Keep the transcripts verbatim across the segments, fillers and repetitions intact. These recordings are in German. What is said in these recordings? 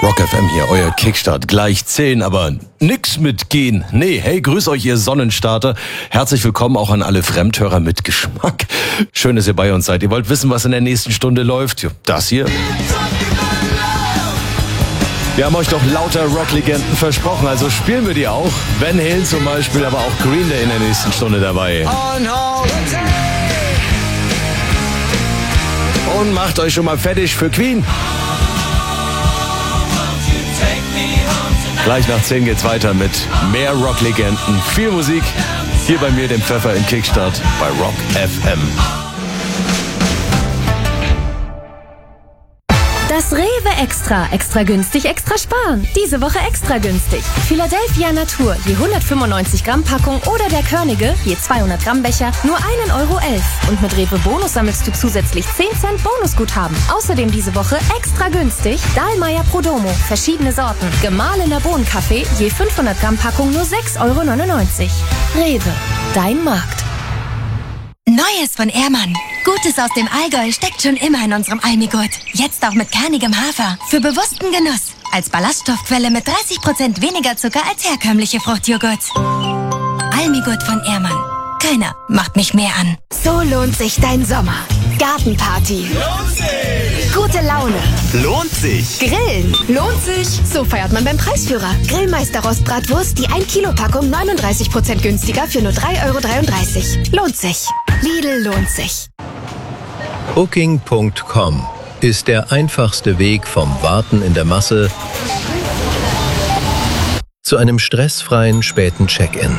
Rock F M hier, euer Kickstart. Gleich zehn, aber nix mit gehen. Nee, hey, grüß euch, ihr Sonnenstarter. Herzlich willkommen auch an alle Fremdhörer mit Geschmack. Schön, dass ihr bei uns seid. Ihr wollt wissen, was in der nächsten Stunde läuft? Das hier. Wir haben euch doch lauter Rocklegenden versprochen, also spielen wir die auch. Van Halen zum Beispiel, aber auch Green Day in der nächsten Stunde dabei. Und macht euch schon mal fertig für Queen. Gleich nach zehn geht's weiter mit mehr Rocklegenden, viel Musik. Hier bei mir, dem Pfeffer im Kickstart bei Rock F M. Das Rewe Extra. Extra günstig, extra sparen. Diese Woche extra günstig. Philadelphia Natur, je hundertfünfundneunzig Gramm Packung oder der Körnige, je zweihundert Gramm Becher, nur ein Euro elf. Und mit Rewe Bonus sammelst du zusätzlich zehn Cent Bonusguthaben. Außerdem diese Woche extra günstig Dahlmeier Prodomo, verschiedene Sorten. Gemahlener Bohnenkaffee, je fünfhundert Gramm Packung nur sechs Euro neunundneunzig. Rewe, dein Markt. Neues von Ehrmann. Gutes aus dem Allgäu steckt schon immer in unserem Almigurt. Jetzt auch mit kernigem Hafer. Für bewussten Genuss. Als Ballaststoffquelle mit dreißig Prozent weniger Zucker als herkömmliche Fruchtjoghurt. Almigurt von Ehrmann. Keiner macht mich mehr an. So lohnt sich dein Sommer. Gartenparty. Lohnt sich. Gute Laune. Lohnt sich. Grillen. Lohnt sich. So feiert man beim Preisführer. Grillmeister Rostbratwurst, die ein Kilo Packung neununddreißig Prozent günstiger für nur drei Euro dreiunddreißig. Lohnt sich. Lidl lohnt sich. Booking Punkt com ist der einfachste Weg vom Warten in der Masse zu einem stressfreien späten Check-in.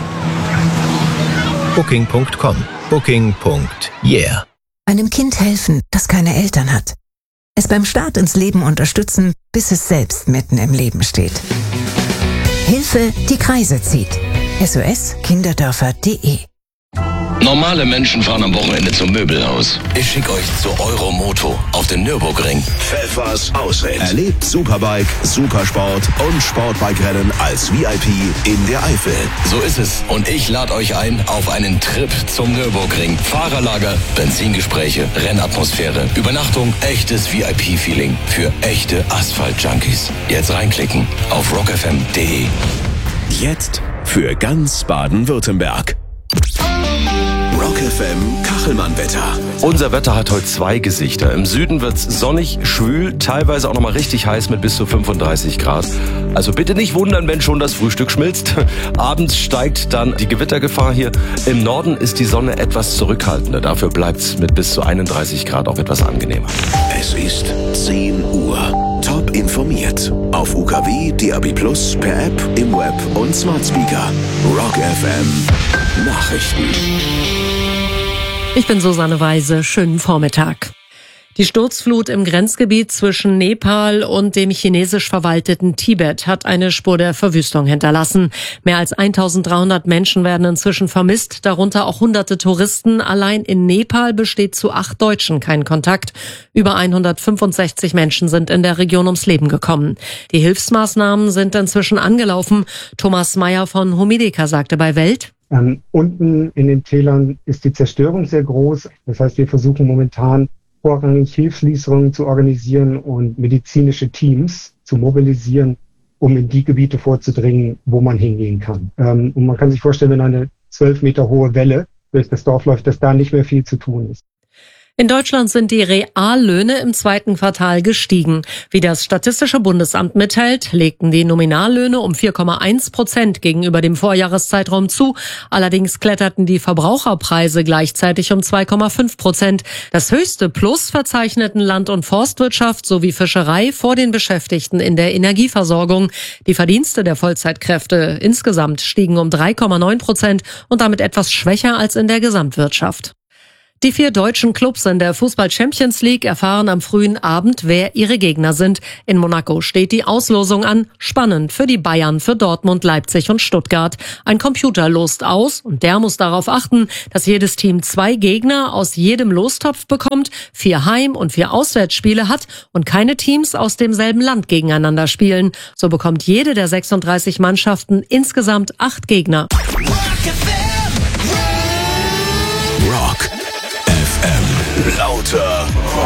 Booking Punkt com. Booking. Yeah. Einem Kind helfen, das keine Eltern hat. Es beim Start ins Leben unterstützen, bis es selbst mitten im Leben steht. Hilfe, die Kreise zieht. S O S kinderdörfer punkt de. Normale Menschen fahren am Wochenende zum Möbelhaus. Ich schicke euch zu Euromoto auf den Nürburgring. Pfeffers Ausritt. Erlebt Superbike, Supersport und Sportbike-Rennen als V I P in der Eifel. So ist es. Und ich lade euch ein auf einen Trip zum Nürburgring. Fahrerlager, Benzingespräche, Rennatmosphäre, Übernachtung, echtes V I P-Feeling für echte Asphalt-Junkies. Jetzt reinklicken auf rock f m punkt de. Jetzt für ganz Baden-Württemberg. Rock F M Kachelmann-Wetter. Unser Wetter hat heute zwei Gesichter. Im Süden wird's sonnig, schwül, teilweise auch nochmal richtig heiß mit bis zu fünfunddreißig Grad. Also bitte nicht wundern, wenn schon das Frühstück schmilzt. Abends steigt dann die Gewittergefahr hier. Im Norden ist die Sonne etwas zurückhaltender. Dafür bleibt's mit bis zu einunddreißig Grad auch etwas angenehmer. Es ist zehn Uhr. Top informiert. Auf U K W, D A B plus, per App, im Web und Smart Speaker. Rock F M Nachrichten. Ich bin Susanne Weise. Schönen Vormittag. Die Sturzflut im Grenzgebiet zwischen Nepal und dem chinesisch verwalteten Tibet hat eine Spur der Verwüstung hinterlassen. Mehr als eintausenddreihundert Menschen werden inzwischen vermisst, darunter auch hunderte Touristen. Allein in Nepal besteht zu acht Deutschen kein Kontakt. Über hundertfünfundsechzig Menschen sind in der Region ums Leben gekommen. Die Hilfsmaßnahmen sind inzwischen angelaufen. Thomas Meyer von Humideka sagte bei Welt: Ähm, unten in den Tälern ist die Zerstörung sehr groß. Das heißt, wir versuchen momentan vorrangig Hilfslieferungen zu organisieren und medizinische Teams zu mobilisieren, um in die Gebiete vorzudringen, wo man hingehen kann. Ähm, und man kann sich vorstellen, wenn eine zwölf Meter hohe Welle durch das Dorf läuft, dass da nicht mehr viel zu tun ist. In Deutschland sind die Reallöhne im zweiten Quartal gestiegen. Wie das Statistische Bundesamt mitteilt, legten die Nominallöhne um vier Komma eins Prozent gegenüber dem Vorjahreszeitraum zu. Allerdings kletterten die Verbraucherpreise gleichzeitig um zwei Komma fünf Prozent. Das höchste Plus verzeichneten Land- und Forstwirtschaft sowie Fischerei vor den Beschäftigten in der Energieversorgung. Die Verdienste der Vollzeitkräfte insgesamt stiegen um drei Komma neun Prozent und damit etwas schwächer als in der Gesamtwirtschaft. Die vier deutschen Clubs in der Fußball-Champions League erfahren am frühen Abend, wer ihre Gegner sind. In Monaco steht die Auslosung an. Spannend für die Bayern, für Dortmund, Leipzig und Stuttgart. Ein Computer lost aus und der muss darauf achten, dass jedes Team zwei Gegner aus jedem Lostopf bekommt, vier Heim- und vier Auswärtsspiele hat und keine Teams aus demselben Land gegeneinander spielen. So bekommt jede der sechsunddreißig Mannschaften insgesamt acht Gegner. Rock F M. Lauter